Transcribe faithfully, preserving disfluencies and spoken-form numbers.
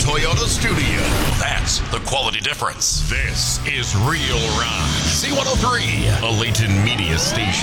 Toyota studio. That's the quality difference. This is Real Rock. C one oh three, a Layton Media Station.